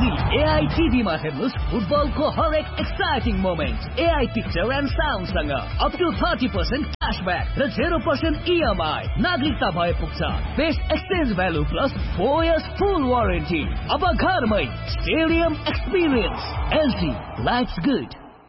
अघि AI टिभीमा हेर्नुस् फुटबलको हरेक exciting moment. AI picture and साउन्डसँग up to 30% क्याशब्याक र 0% EMI। नागरिकता भए पुग्छ। Best exchange value plus 4 years फुल वारेन्टी। अब घरमै stadium experience. LG lives good.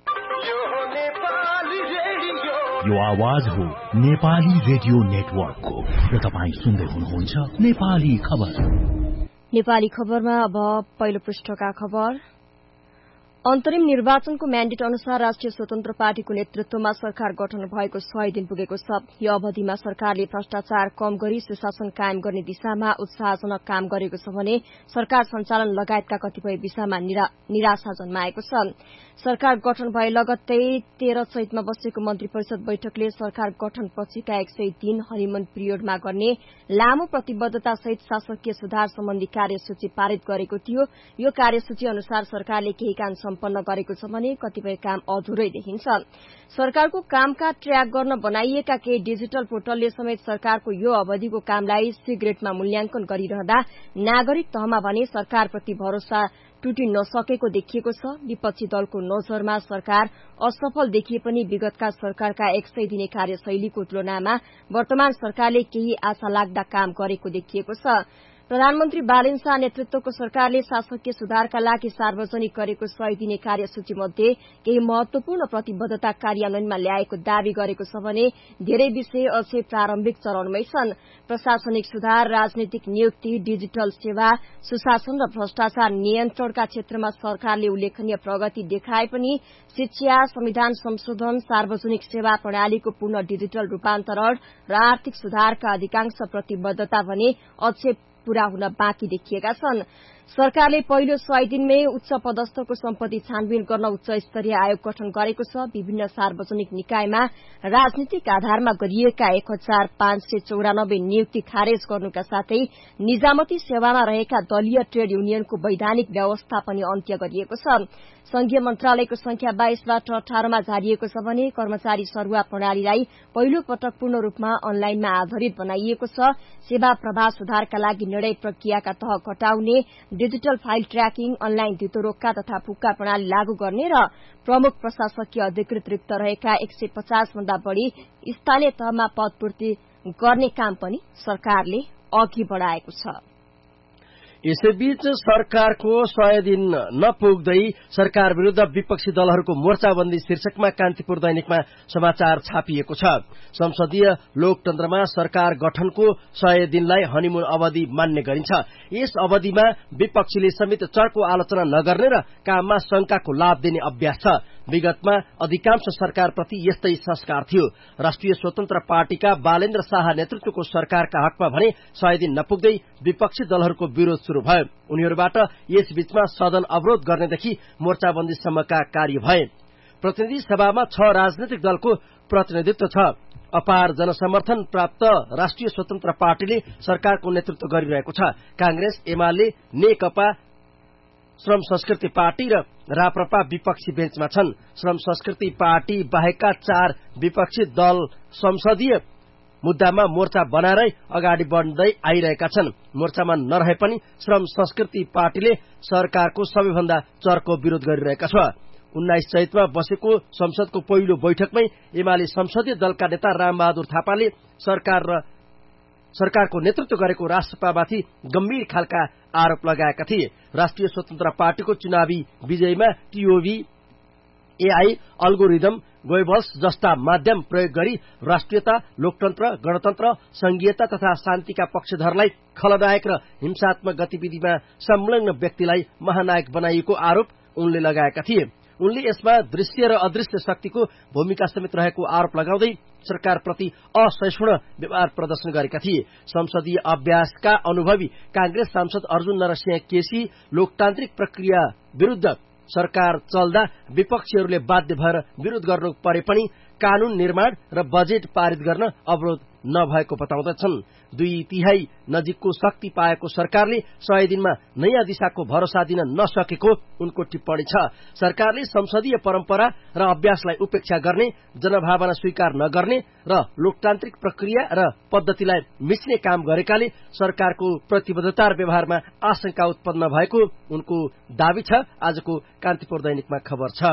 यो आवाज हो नेपाली रेडियो नेटवर्कको र तपाई सुन्दै हुनुहुन्छ नेपाली खबर। नेपाली खबरमा अब पहिलो पृष्ठका खबर। अन्तरिम निर्वाचनको म्यान्डेट अनुसार राष्ट्रिय स्वतन्त्र पार्टीको नेतृत्वमा सरकार गठन भएको 100 दिन पुगेको छ। यो अवधिमा सरकारले भ्रष्टाचार कम गरी सुशासन कायम गर्ने दिशामा उत्साहजनक काम गरेको छ भने सरकार सञ्चालन लगायतका कतिपय विषयमा निराशा जन्माएको छ। सरकार गठन भए लगत्तै 13 चैतमा बसेको मन्त्री परिषद बैठकले सरकार गठन पछिका 100 दिन हनिमून पिरियडमा गर्ने लामो प्रतिबद्धतासहित शासकीय सुधार सम्बन्धी कार्यसूची पारित गरेको थियो। यो कार्यसूची अनुसार सरकारले केही काम सम्पन्न गरेको छ भने कतिपय काम अधुरै देखिन्छ। सरकारको कामका ट्र्याक गर्न बनाइएका केही डिजिटल पोर्टलले समेत सरकारको यो अवधिको कामलाई सिग्रेटमा मूल्याङ्कन गरिरहँदा नागरिक तहमा भने सरकारप्रति भरोसा टुटी नसकेको देखिएको छ। विपक्षी दलको नजरमा सरकार असफल देखिए पनि विगतका सरकारका 100 दिने कार्यशैलीको तुलनामा वर्तमान सरकारले केही आशा लाग्दा काम गरेको देखिएको छ। प्रधानमन्त्री बालेन शाह नेतृत्वको सरकारले शासकीय सुधारका लागि सार्वजनिक गरेको 100 दिने कार्यसूची मध्ये केही महत्वपूर्ण प्रतिबद्धता कार्यान्वयनमा ल्याएको दावी गरेको छ भने धेरै विषय अझै प्रारम्भिक चरणमै छन्। प्रशासनिक सुधार, राजनीतिक नियुक्ति, डिजिटल सेवा, सुशासन र भ्रष्टाचार नियन्त्रणका क्षेत्रमा सरकारले उल्लेखनीय प्रगति देखाए पनि शिक्षा, संविधान संशोधन, सार्वजनिक सेवा प्रणालीको पूर्ण डिजिटल रूपान्तरण र आर्थिक सुधारका अधिकांश प्रतिबद्धता भने अझै पूरा हुन बाँकी देखिएका छन्। सरकारले पहिलो 100 दिनमै उच्च पदस्थको सम्पत्ति छानबिन गर्न उच्च स्तरीय आयोग गठन गरेको छ। विभिन्न सार्वजनिक निकायमा राजनीतिक आधारमा गरिएका 1594 नियुक्ति खारेज गर्नुका साथै निजामती सेवामा रहेका दलीय ट्रेड युनियनको वैधानिक व्यवस्था पनि अन्त्य गरिएको छ। संघीय मन्त्रालयको संख्या 22बाट 18मा झारिएको छ भने कर्मचारी सरुवा प्रणालीलाई पहिलो पटक पूर्ण रूपमा अनलाइनमा आधारित बनाइएको छ। सेवा प्रवाह सुधारका लागि निर्णय प्रक्रियाका तह घटाउने, डिजिटल फाइल ट्र्याकिङ, अनलाइन धितोरोक्का तथा फुक्का प्रणाली लागू गर्ने र प्रमुख प्रशासकीय अधिकृत रिक्त रहेका 150 भन्दा बढ़ी स्थानीय तहमा पदपूर्ति गर्ने काम पनि सरकारले अघि बढ़ाएको छ। यसैबीच सरकारको 100 दिन नपुग्दै सरकार विरूद्ध विपक्षी दलहरूको मोर्चाबन्दी शीर्षकमा कान्तिपुर दैनिकमा समाचार छापिएको छ। संसदीय लोकतन्त्रमा सरकार गठनको 100 दिनलाई हनिमून अवधि मान्ने गरिन्छ। यस अवधिमा विपक्षीले समेत चर्को आलोचना नगर्ने र काममा शंकाको लाभ दिने अभ्यास छ। विगतमा अधिकांश सरकारप्रति यस्तै संस्कार थियो। राष्ट्रिय स्वतन्त्र पार्टीका बालेन्द्र शाह नेतृत्वको सरकारका हकमा भने 100 दिन नपुग्दै विपक्षी दलहरूको विरोध शुरू भयो। उनीहरूबाट यस बीचमा सदन अवरोध गर्नेदेखि मोर्चाबन्दीसम्मका कार्य भए। प्रतिनिधि सभामा 6 राजनैतिक दलको प्रतिनिधित्व छ। अपार जनसमर्थन प्राप्त राष्ट्रिय स्वतन्त्र पार्टीले सरकारको नेतृत्व गरिरहेको छ। कांग्रेस, एमाले, नेकपा, श्रम संस्कृति पार्टी र राप्रपा विपक्षी बेन्चमा छन्। श्रम संस्कृति पार्टी बाहेकका 4 विपक्षी दल संसदीय मुद्दामा मोर्चा बनाएरै अगाडि बढ्दै आइरहेका छन्। मोर्चामा नरहे पनि श्रम संस्कृति पार्टीले सरकारको सबैभन्दा चर्को विरोध गरिरहेका छ। 19 चैतमा बसेको संसदको पहिलो बैठकमै एमाले संसदीय दलका नेता रामबहादुर थापाले सरकारको नेतृत्व गरेको राष्ट्रपामाथि गम्भीर खालका आरोप लगाएका थिए। राष्ट्रिय स्वतन्त्र पार्टीको चुनावी विजयमा टिओभी, एआई, अल्गोरिदम, गोएबल्स जस्ता माध्यम प्रयोग गरी राष्ट्रियता, लोकतन्त्र, गणतन्त्र, संघीयता तथा शान्तिका पक्षधरलाई खलनायक र हिंसात्मक गतिविधिमा संलग्न व्यक्तिलाई महानायक बनाइएको आरोप उनले लगाएका थिए। उनले यसमा दृश्य र अदृश्य शक्तिको भूमिका समेत रहेको आरोप लगाउँदै सरकारप्रति असहिष्णु व्यवहार प्रदर्शन गरेका थिए। संसदीय अभ्यासका अनुभवी कांग्रेस सांसद अर्जुन नरसिंह केसी लोकतान्त्रिक प्रक्रिया विरूद्ध सरकार चल्दा विपक्षीहरूले बाध्य भएर विरोध गर्नु परे पनि कानून निर्माण र बजेट पारित गर्न अवरोध नभएको बताउँदछन्। 2/3 नजिकको शक्ति पाएको सरकारले 100 दिनमा नयाँ दिशाको भरोसा दिन नसकेको उनको टिप्पणी छ। सरकारले संसदीय परम्परा र अभ्यासलाई उपेक्षा गर्ने, जनभावना स्वीकार नगर्ने र लोकतान्त्रिक प्रक्रिया र पद्धतिलाई मिच्ने काम गरेकाले सरकारको प्रतिबद्धता र व्यवहारमा आशंका उत्पन्न भएको उनको दावी छ। आजको कान्तिपुर दैनिकमा खबर छ।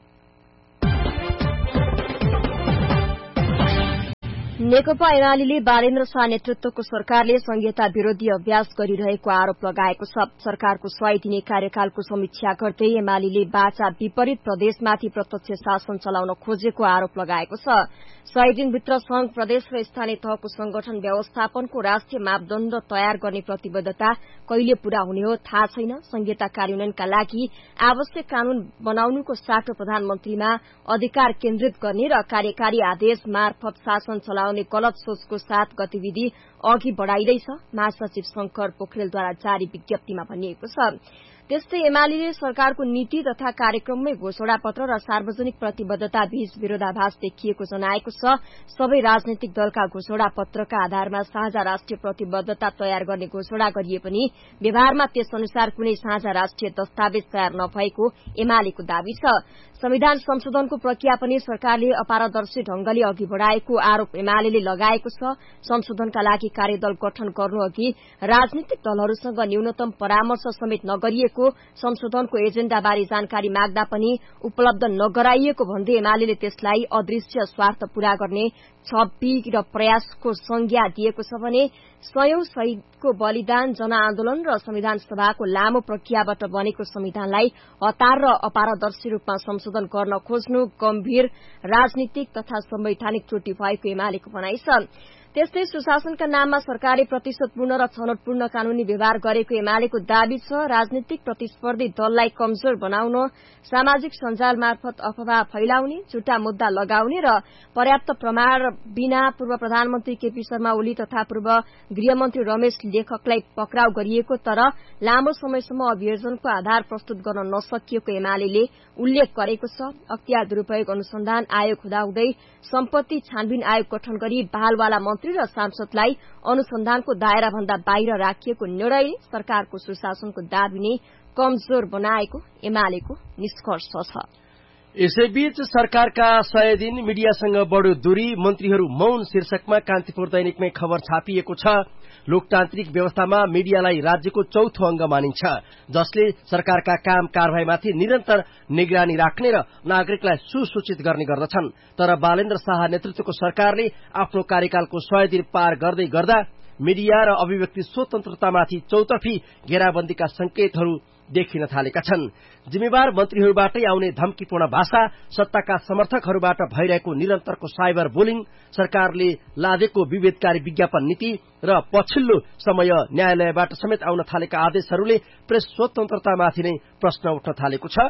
नेकपा एमाले बालेन्द्र शाह नेतृत्वको सरकारले संघीयता विरोधी अभ्यास गरिरहेको आरोप लगाएको छ। सरकारको 100 दिने कार्यकालको समीक्षा गर्दै एमाले बाचा विपरीत प्रदेशमाथि प्रत्यक्ष शासन चलाउन खोजेको आरोप लगाएको छ। 100 दिनभित्र संघ, प्रदेश र स्थानीय तहको संगठन व्यवस्थापनको राष्ट्रिय मापदण्ड तयार गर्ने प्रतिबद्धता कहिले पूरा हुने हो थाहा छैन। संघीयता कार्यान्वयनका लागि आवश्यक कानून बनाउनुको साटो प्रधानमन्त्रीमा अधिकार केन्द्रित गर्ने र कार्यकारी आदेश मार्फत शासन चलाउने गलत सोचको साथ गतिविधि अघि बढ़ाइँदैछ, महासचिव शंकर पोखरेलद्वारा जारी विज्ञप्तिमा भनिएको छ। त्यस्तै एमाले सरकारको नीति तथा कार्यक्रममै घोषणापत्र र सार्वजनिक प्रतिबद्धता बीच विरोधाभास देखिएको जनाएको छ। सबै राजनैतिक दलका घोषणापत्रका आधारमा साझा राष्ट्रिय प्रतिबद्धता तयार गर्ने घोषणा गरिए पनि व्यवहारमा त्यस अनुसार कुनै साझा राष्ट्रिय दस्तावेज तयार नभएको एमालेको दावी छ। संविधान संशोधनको प्रक्रिया पनि सरकारले अपारदर्शी ढंगले अघि बढ़ाएको आरोप एमाले लगाएको छ। संशोधनका लागि कार्यदल गठन गर्नु अघि राजनीतिक दलहरूसँग न्यूनतम परामर्श समेत नगरिएको, संशोधनको एजेण्डाबारे जानकारी माग्दा पनि उपलब्ध नगराइएको भन्दै एमाले त्यसलाई अदृश्य स्वार्थ पूरा गर्ने छवि र प्रयासको संज्ञा दिएको छ भने 100औं शहीदको बलिदान, जनआन्दोलन र संविधान सभाको लामो प्रक्रियाबाट बनेको संविधानलाई हतार र अपारदर्शी रूपमा संशोधन गर्न खोज्नु गम्भीर राजनीतिक तथा संवैधानिक त्रुटि भएको एमालेको भनाइ छ। त्यस्तै सुशासनका नाममा सरकारले प्रतिशोधपूर्ण र छनौटपूर्ण कानूनी व्यवहार गरेको एमालेको दावी छ। राजनीतिक प्रतिस्पर्धी दललाई कमजोर बनाउन सामाजिक सञ्जाल मार्फत अफवाह फैलाउने, झुटा मुद्दा लगाउने र पर्याप्त प्रमाण बिना पूर्व प्रधानमन्त्री केपी शर्मा ओली तथा पूर्व गृहमन्त्री रमेश लेखकलाई पक्राउ गरिएको तर लामो समयसम्म अभियोजनको आधार प्रस्तुत गर्न नसकिएको एमाले उल्लेख गरेको छ। अख्तियार दुरूपयोग अनुसन्धान आयोग हुँदाहुँदै सम्पत्ति छानबिन आयोग गठन गरी बहालवाला मन्त्री र सांसदलाई अनुसन्धानको दायराभन्दा बाहिर राखिएको निर्णयले सरकारको सुशासनको दाबी नै कमजोर बनाएको एमालेको निष्कर्ष छ। यसैबीच सरकारका 100 दिन मिडियासँग बढ्यो दूरी, मन्त्रीहरू मौन शीर्षकमा कान्तिपुर दैनिकमै खबर छापिएको छ। लोकतान्त्रिक व्यवस्थामा मिडियालाई राज्यको चौथो अंग मानिन्छ, जसले सरकारका काम कारबाहीमाथि निरन्तर निगरानी राख्ने र नागरिकलाई सुसूचित गर्ने गर्दछन्। तर बालेन्द्र शाह नेतृत्वको सरकारले आफ्नो कार्यकालको 100 दिन पार गर्दै गर्दा मिडिया र अभिव्यक्ति स्वतन्त्रतामाथि चौतर्फी घेराबन्दीका संकेतहरू देखिन थालेका छन्। जिम्मेवार मन्त्रीहरूबाटै आउने धम्कीपूर्ण भाषा, सत्ताका समर्थकहरूबाट भइरहेको निरन्तरको साइबर बुलिङ, सरकारले लादेको विभेदकारी विज्ञापन नीति र पछिल्लो समय न्यायालयबाट समेत आउन थालेका आदेशहरूले प्रेस स्वतन्त्रतामाथि नै प्रश्न उठ्न थालेको छ।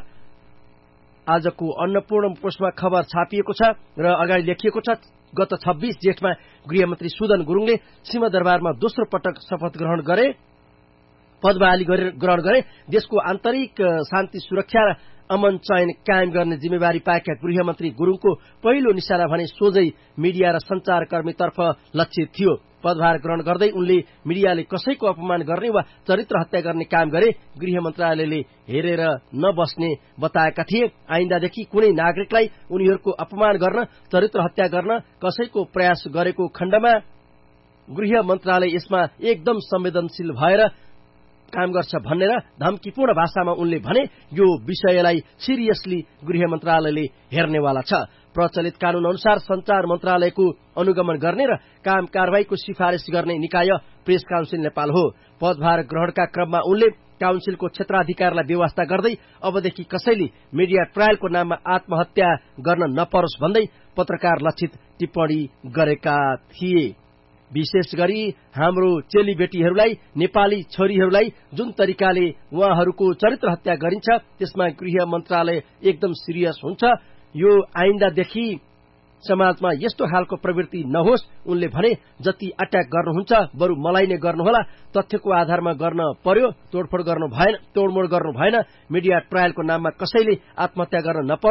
आजको अन्नपूर्ण पोस्टमा खबर छापिएको छ र अगाडि लेखिएको छ, गत 26 जेठमा गृहमन्त्री सुदन गुरुङले सिंहदरबारमा दोस्रो पटक शपथ ग्रहण गरे। पदबहाली ग्रहण गरे। देशको आन्तरिक शान्ति सुरक्षा र अमन चयन कायम गर्ने जिम्मेवारी पाएका गृहमन्त्री गुरुङको पहिलो निशाना भने सोझै मिडिया र संचारकर्मीतर्फ लक्षित थियो। पदभार ग्रहण गर्दै उनले मिडियाले कसैको अपमान गर्ने वा चरित्र हत्या गर्ने काम गरे गृह मन्त्रालयले हेरेर नबस्ने बताएका थिए। आइन्दादेखि कुनै नागरिकलाई उनीहरूको अपमान गर्न, चरित्र हत्या गर्न कसैको प्रयास गरेको खण्डमा गृह मन्त्रालय यसमा एकदम संवेदनशील भएर काम गर्छ भनेर धम्कीपूर्ण भाषामा उनले भने। यो विषयलाई सिरियसली गृह मन्त्रालयले हेर्नेवाला छ। प्रचलित कानून अनुसार संचार मन्त्रालयको अनुगमन गर्ने र काम कारबाहीको सिफारिश गर्ने निकाय प्रेस काउन्सिल नेपाल हो। पदभार ग्रहणका क्रममा उनले काउन्सिलको क्षेत्राधिकारलाई व्यवस्था गर्दै अबदेखि कसैले मिडिया ट्रायलको नाममा आत्महत्या गर्न नपरोस् भन्दै पत्रकार लक्षित टिप्पणी गरेका थिए। विशेष गरी हाम्रो चेलीबेटीहरूलाई, नेपाली छोरीहरूलाई जुन तरिकाले उहाँहरूको चरित्र हत्या गरिन्छ त्यसमा गृह मन्त्रालय एकदम सिरियस हुन्छ। यो आइन्दादेखि समाजमा यस्तो खालको प्रवृत्ति नहोस् उनले भने। जति अट्याक गर्नुहुन्छ बरु मलाई नै गर्नुहोला, तथ्यको आधारमा गर्न पर्यो, तोडमोड गर्नु भएन। मिडिया ट्रायलको नाममा कसैले आत्महत्या गर्न नपरोस्।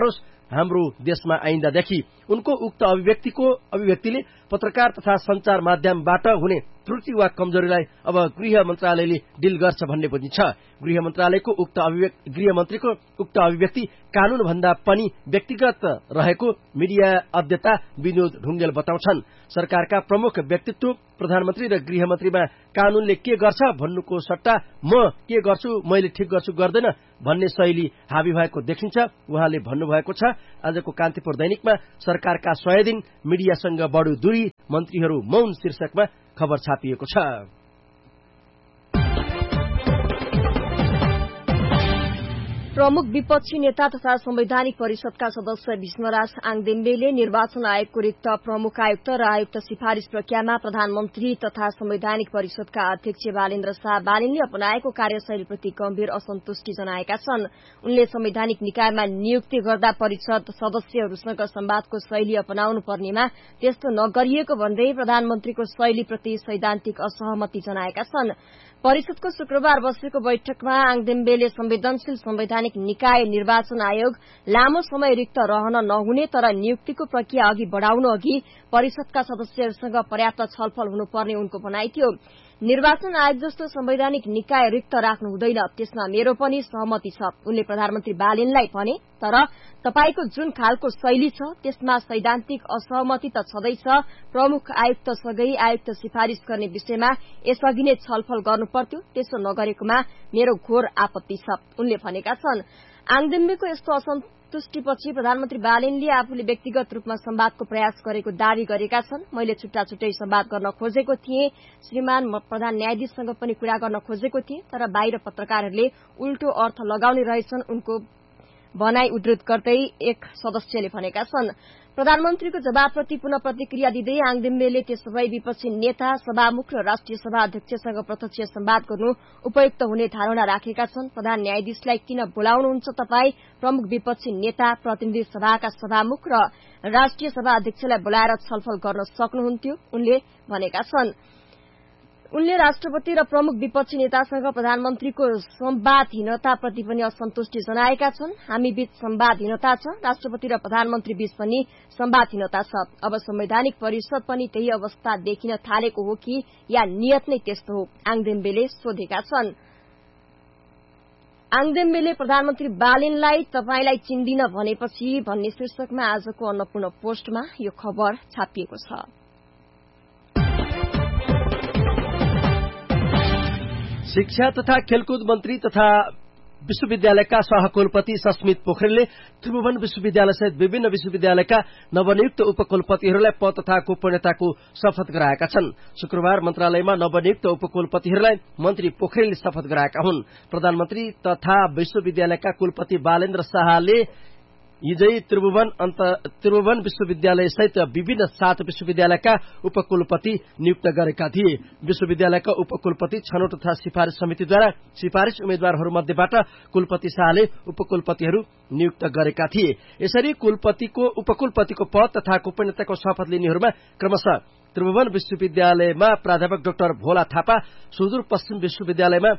हाम्रो देशमा आइन्दादेखि उनको उक्त अभिव्यक्तिले पत्रकार तथा संचार माध्यमबाट हुने त्रुटि वा कमजोरीलाई अब गृह मन्त्रालयले डिल गर्छ भन्ने बुझिन्छ। गृह मन्त्रालयको गृहमन्त्रीको उक्त अभिव्यक्ति कानून भन्दा पनि व्यक्तिगत रहेको मीडिया अध्यक्ष विनोद ढुङ्गेल बताउँछन्। सरकारका प्रमुख व्यक्तित्व प्रधानमन्त्री र गृहमन्त्रीमा कानूनले के गर्छ भन्नुको सट्टा म के गर्छु, मैले ठिक गर्छु गर्दैन भन्ने शैली हावी भएको देखिन्छ उहाँले भन्नुभएको छ। आजको कान्तिपुर दैनिकमा सरकारका 100 दिन मीडियासँग बढ्यो दूरी, मन्त्रीहरू मौन शीर्षकमा खबर छापिएको छ। प्रमुख विपक्षी नेता तथा संवैधानिक परिषदका सदस्य भीष्मराज आङदेम्बेले निर्वाचन आयोगको रिक्त प्रमुख आयुक्त र आयुक्त सिफारिश प्रक्रियामा प्रधानमन्त्री तथा संवैधानिक परिषदका अध्यक्ष बालेन्द्र शाह बालिनले अपनाएको कार्यशैलीप्रति गम्भीर असन्तुष्टि जनाएका छन्। उनले संवैधानिक निकायमा नियुक्ति गर्दा परिषद सदस्यहरूसँग संवादको शैली अपनाउनु पर्नेमा त्यस्तो नगरिएको भन्दै प्रधानमन्त्रीको शैलीप्रति सैद्धान्तिक असहमति जनाएका छन्। परिषदको शुक्रबार बसेको बैठकमा आङदेम्बेले संवेदनशील संवैधानिक निकाय निर्वाचन आयोग लामो समय रिक्त रहन नहुने तर नियुक्तिको प्रक्रिया अघि बढ़ाउनु अघि परिषदका सदस्यहरूसँग पर्याप्त छलफल हुनुपर्ने उनको भनाइ थियो। निर्वाचन आयोग जस्तो संवैधानिक निकाय रिक्त राख्नु हुँदैन, त्यसमा मेरो पनि सहमति छ उनले प्रधानमन्त्री बालेनलाई भने। तर तपाईको जुन खालको शैली छ त्यसमा सैद्धान्तिक असहमति त छँदैछ। प्रमुख आयुक्तसँगै आयुक्त सिफारिश गर्ने विषयमा यसअघि नै छलफल गर्नुपर्थ्यो, त्यसो नगरेकोमा मेरो घोर आपत्ति छ उनले भनेका छन्। आङदेम्बेको यस्तो असन्तुष्टिपछि प्रधानमन्त्री बालेनले आफूले व्यक्तिगत रूपमा संवादको प्रयास गरेको दावी गरेका छन्। मैले छुट्टा छुट्टै संवाद गर्न खोजेको थिएँ, श्रीमान प्रधान न्यायाधीशसँग पनि कुरा गर्न खोजेको थिएँ, तर बाहिर पत्रकारहरूले उल्टो अर्थ लगाउने रहेछन् उनको भनाई उद्धृत गर्दै एक सदस्यले भनेका छन्। प्रधानमन्त्रीको जवाबप्रति पुनः प्रतिक्रिया दिँदै आङदेम्बेले त्यसो भए विपक्षी नेता, सभामुख र राष्ट्रिय सभा अध्यक्षसँग प्रत्यक्ष संवाद गर्नु उपयुक्त हुने धारणा राखेका छन्। प्रधान न्यायाधीशलाई किन बोलाउनुहुन्छ तपाईँ? प्रमुख विपक्षी नेता, प्रतिनिधि सभाका सभामुख र राष्ट्रिय सभा अध्यक्षलाई बोलाएर छलफल गर्न सक्नुहुन्थ्यो उनले भनेका छन्। उनले राष्ट्रपति र प्रमुख विपक्षी नेतासँग प्रधानमन्त्रीको संवादहीनताप्रति पनि असन्तुष्टि जनाएका छन्। हामी बीच संवादहीनता छ, राष्ट्रपति र प्रधानमन्त्री बीच पनि संवादहीनता छ। अब संवैधानिक परिषद पनि त्यही अवस्था देखिन थालेको हो कि या नियत नै त्यस्तो हो, आङदेम्बेले सोधेका छन्। आङदेम्बेले प्रधानमन्त्री बालेनलाई तपाईलाई चिन्दिन भनेपछि भन्ने शीर्षकमा आजको अन्नपूर्ण पोस्टमा यो खबर छापिएको छ। शिक्षा तथा खेलकुद मन्त्री तथा विश्वविद्यालयका सहकुलपति सस्मित पोखरेलले त्रिभुवन विश्वविद्यालय सहित विभिन्न विश्वविद्यालयका नवनियुक्त उपकुलपतिहरूलाई पद तथा गोपनीयताको शपथ गराएका छन्। शुक्रबार मन्त्रालयमा नवनियुक्त उपकुलपतिहरूलाई मन्त्री पोखरेलले शपथ गराएका हुन्। प्रधानमन्त्री तथा विश्वविद्यालयका कुलपति बालेन्द्र शाहले हिजै त्रिभुवन विश्वविद्यालय सहित विभिन्न 7 विश्वविद्यालयका उपकुलपति नियुक्त गरेका थिए। विश्वविद्यालयका उपकुलपति छनौट तथा सिफारिश समितिद्वारा सिफारिश उम्मेद्वारहरूमध्येबाट कुलपति शाहले उपकुलपतिहरू नियुक्त गरेका थिए। यसरी उपकुलपतिको पद तथा गोपनीयताको शपथ लिनेहरूमा क्रमशः त्रिभुवन विश्वविद्यालयमा प्राध्यापक डाक्टर भोला थापा, सुदूरपश्चिम विश्वविद्यालयमा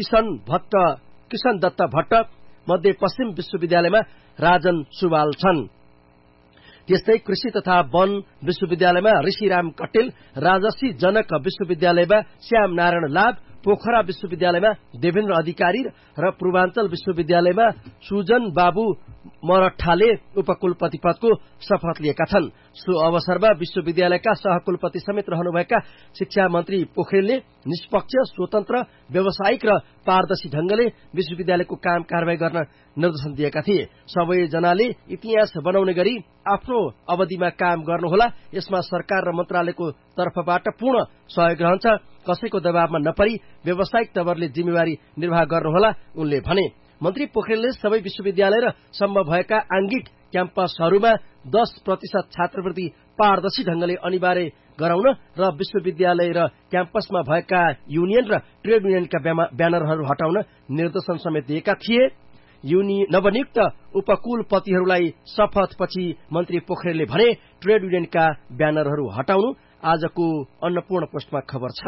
किशन दत्त भट्ट, मध्यपश्चिम विश्वविद्यालयमा राजन सुवाल छन्। त्यस्तै कृषि तथा वन विश्वविद्यालयमा ऋषिराम कटेल, राजर्षि जनक विश्वविद्यालयमा श्याम नारायण लाभ, पोखरा विश्वविद्यालयमा देवेन्द्र अधिकारी र पूर्वाञ्चल विश्वविद्यालयमा सुजन बाबु मरठाले उपकुलपति पदको शपथ लिएका छन्। सो अवसरमा विश्वविद्यालयका सहकुलपति समेत रहनुभएका शिक्षा मन्त्री पोखरेलले निष्पक्ष, स्वतन्त्र, व्यावसायिक र पारदर्शी ढंगले विश्वविद्यालयको काम कारबाही गर्न निर्देशन दिएका थिए। सबैजनाले इतिहास बनाउने गरी आफ्नो अवधिमा काम गर्नुहोला, यसमा सरकार र मन्त्रालयको तर्फबाट पूर्ण सहयोग रहन्छ, कसैको दबावमा नपरी व्यावसायिक तवरले जिम्मेवारी निर्वाह गर्नुहोला उनले भने। मन्त्री पोखरेलले सबै विश्वविद्यालय र सम्भव भएका आंगिक क्याम्पसहरूमा 10% छात्रवृत्ति पारदर्शी ढंगले अनिवार्य गराउन र विश्वविद्यालय र क्याम्पसमा भएका युनियन र ट्रेड युनियनका ब्यानरहरू हटाउन निर्देशन समेत दिएका थिए। नवनियुक्त उपकुलपतिहरूलाई शपथपछि मन्त्री पोखरेलले भने ट्रेड युनियनका ब्यानरहरू हटाउनु। आजको अन्नपूर्ण पोस्टमा खबर छ।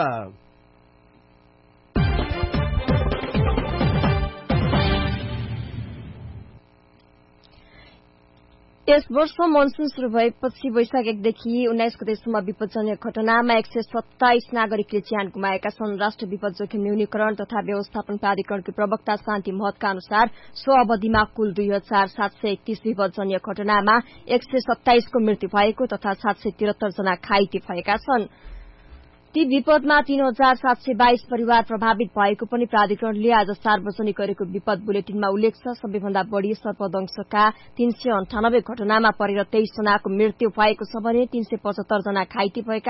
यस वर्ष मनसून शुरू भएपछि वैशाख 1 देखि 19 गतेसम्म विपदजन्य घटनामा 127 नागरिकले ज्यान गुमाएका छन्। राष्ट्रिय विपद जोखिम न्यूनीकरण तथा व्यवस्थापन प्राधिकरणकी प्रवक्ता शान्ति महतका अनुसार सो अवधिमा कुल 2731 विपदजन्य घटनामा 127 को मृत्यु भएको तथा 773 जना घाइते भएका छन्। ती विपदमा 3722 परिवार प्रभावित भएको पनि प्राधिकरणले आज सार्वजनिक गरेको विपद बुलेटिनमा उल्लेख छ। सबैभन्दा बढ़ी सर्पदंशका 398 घटनामा परेर 23 जनाको मृत्यु भएको छ भने 375 जना घाइते भएका